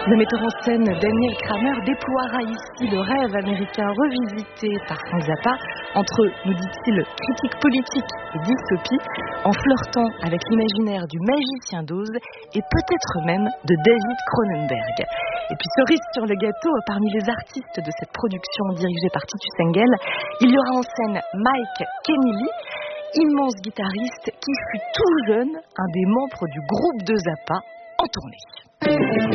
Le metteur en scène Daniel Kramer déploiera ici le rêve américain revisité par Frank Zappa entre, nous dit-il, critique politique et dystopie, en flirtant avec l'imaginaire du magicien d'Oz et peut-être même de David Cronenberg. Et puis cerise sur le gâteau, parmi les artistes de cette production dirigée par Titus Engel, il y aura en scène Mike Keneally, immense guitariste qui fut tout jeune un des membres du groupe de Zappa en tournée.